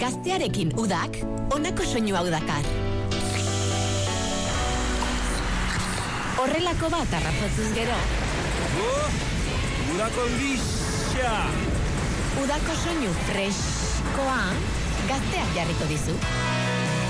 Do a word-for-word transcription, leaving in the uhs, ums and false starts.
Gaztearekin udak, honako soinu hau dakar. Horrelako bat harrapatzuz gero. Oh, udako lisa! Udako soinu freskoa gazteak jarriko dizu.